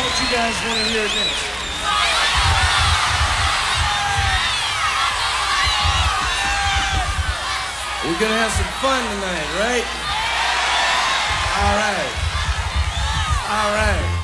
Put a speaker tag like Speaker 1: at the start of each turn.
Speaker 1: what you guys want to hear next. We're gonna have some fun tonight, right? All right. All right.